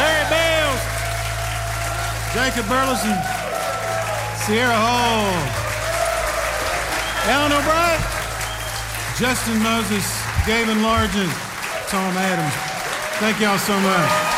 Larry Bales, Jacob Burleson, Sierra Hall, Alan O'Brien, Justin Moses, Gavin Largent, Tom Adams. Thank y'all so much.